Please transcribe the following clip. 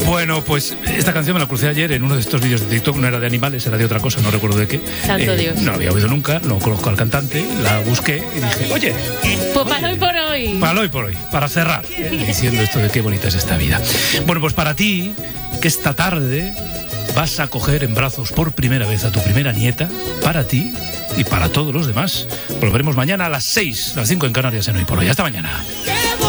Bueno, pues esta canción me la crucé ayer en uno de estos vídeos de TikTok. No era de animales, era de otra cosa, no recuerdo de qué. Santo Dios. No la había oído nunca, no conozco al cantante. La busqué y dije, oye, Pues para hoy por hoy. para hoy por hoy, para cerrar, diciendo esto de qué bonita es esta vida. Bueno, pues para ti, que esta tarde vas a coger en brazos por primera vez a tu primera nieta, para ti y para todos los demás. Volveremos mañana a las 6, las 5 en Canarias en Hoy por Hoy. Hasta mañana.